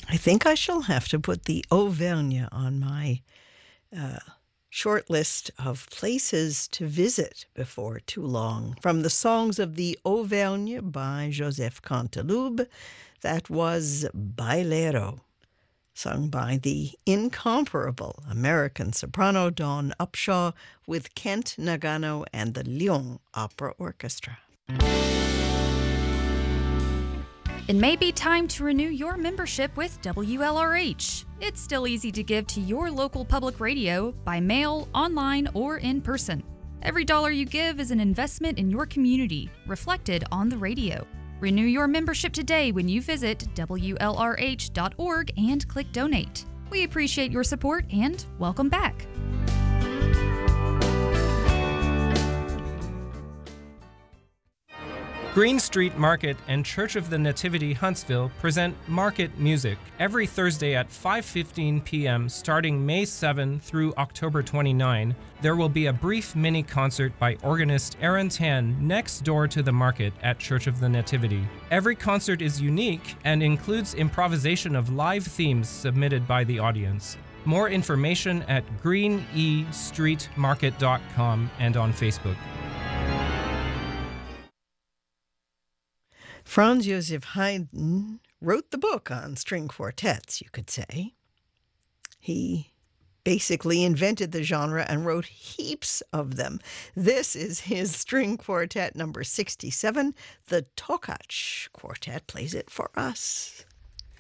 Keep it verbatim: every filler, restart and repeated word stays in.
I think I shall have to put the Auvergne on my uh, short list of places to visit before too long. From the Songs of the Auvergne by Joseph Canteloube, that was Bailero, sung by the incomparable American soprano Dawn Upshaw with Kent Nagano and the Lyon Opera Orchestra. It may be time to renew your membership with W L R H. It's still easy to give to your local public radio by mail, online, or in person. Every dollar you give is an investment in your community, reflected on the radio. Renew your membership today when you visit W L R H dot org and click Donate. We appreciate your support and welcome back. Green Street Market and Church of the Nativity Huntsville present Market Music every Thursday at five fifteen p.m. starting May seventh through October twenty-ninth. There will be a brief mini concert by organist Aaron Tan next door to the market at Church of the Nativity. Every concert is unique and includes improvisation of live themes submitted by the audience. More information at green e street market dot com and on Facebook. Franz Joseph Haydn wrote the book on string quartets, you could say. He basically invented the genre and wrote heaps of them. This is his string quartet number sixty-seven. The Tokach Quartet plays it for us.